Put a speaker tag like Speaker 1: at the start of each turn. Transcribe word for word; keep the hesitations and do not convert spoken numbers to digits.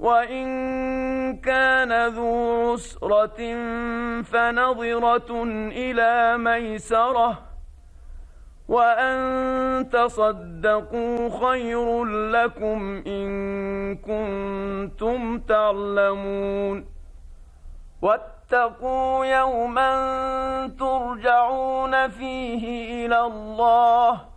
Speaker 1: وإن كان ذو عسرة فنظرة إلى ميسرة وأن تصدقوا خير لكم إن كنتم تعلمون واتقوا يوما ترجعون فيه إلى الله